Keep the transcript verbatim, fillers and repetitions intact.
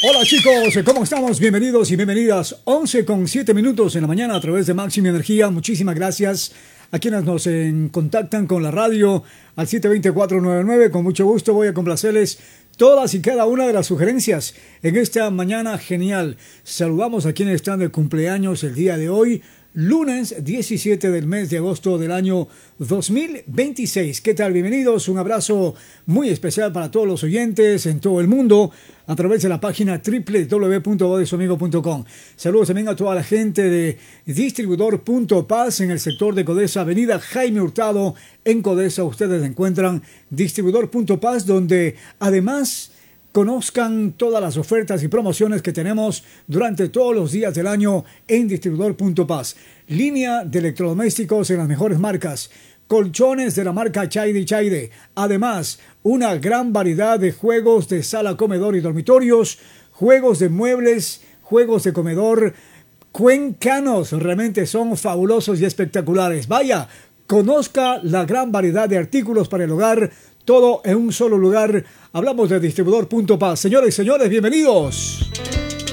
Hola chicos, ¿cómo estamos? Bienvenidos y bienvenidas. once con siete minutos en la mañana a través de Máxima Energía. Muchísimas gracias a quienes nos en, contactan con la radio al siete dos cero, cuatro nueve nueve. Con mucho gusto voy a complacerles todas y cada una de las sugerencias en esta mañana genial. Saludamos a quienes están de cumpleaños el día de hoy, lunes diecisiete del mes de agosto del año dos mil veintiséis. ¿Qué tal? Bienvenidos. Un abrazo muy especial para todos los oyentes en todo el mundo a través de la página doble u doble u doble u punto voz de su amigo punto com. Saludos también a toda la gente de Distribuidor Punto Paz en el sector de Codesa, avenida Jaime Hurtado en Codesa. Ustedes encuentran Distribuidor Punto Paz, donde además conozcan todas las ofertas y promociones que tenemos durante todos los días del año en Distribuidor Punto Paz. Línea de electrodomésticos en las mejores marcas. Colchones de la marca Chaide Chaide. Además, una gran variedad de juegos de sala, comedor y dormitorios. Juegos de muebles, juegos de comedor. Cuencanos, realmente son fabulosos y espectaculares. Vaya, conozca la gran variedad de artículos para el hogar. Todo en un solo lugar. Hablamos de Distribuidor Punto Paz. Señores y señores, bienvenidos.